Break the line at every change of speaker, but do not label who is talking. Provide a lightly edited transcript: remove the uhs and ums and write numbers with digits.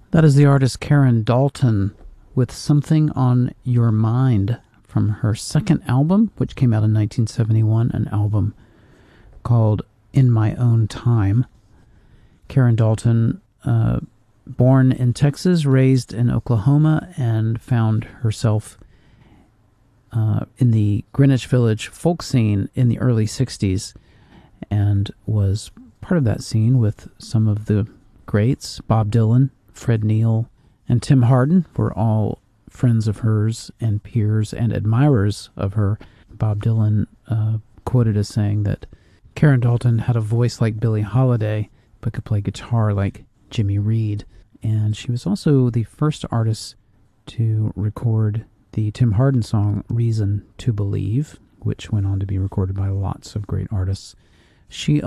That is the artist Karen Dalton with Something on Your Mind from her second album, which came out in 1971, an album called In My Own Time. Karen Dalton, born in Texas, raised in Oklahoma, and found herself in the Greenwich Village folk scene in the early 60s, and was part of that scene with some of the greats. Bob Dylan, Fred Neil, and Tim Hardin were all friends of hers and peers and admirers of her. Bob Dylan quoted as saying that Karen Dalton had a voice like Billie Holiday, but could play guitar like Jimmy Reed. And she was also the first artist to record the Tim Hardin song Reason to Believe, which went on to be recorded by lots of great artists. She